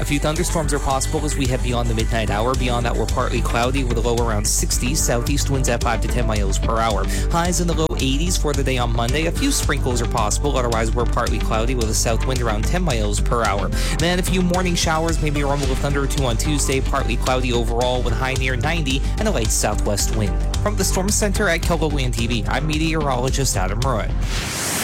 few thunderstorms are possible as we head beyond the midnight hour. Beyond that, we're partly cloudy with a low around 60. Southeast winds at 5 to 10 miles per hour. Highs in the low 80s for the day on Monday. A few sprinkles are possible. Otherwise, we're partly cloudy with a south wind around 10 miles per hour. Then a few morning showers, maybe a rumble of thunder or two on Tuesday. Partly cloudy overall with a high near 90 and a light southwest wind. From the Storm Center at KELOLAND TV, I'm meteorologist Adam Roy.